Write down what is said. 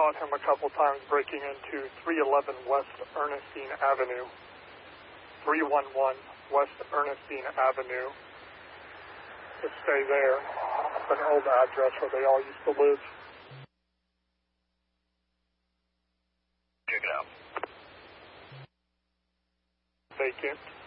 caught him a couple times breaking into 311 West Ernestine Avenue. 311 West Ernestine Avenue. To stay there. It's an old address where they all used to live. Check it out. Vacant.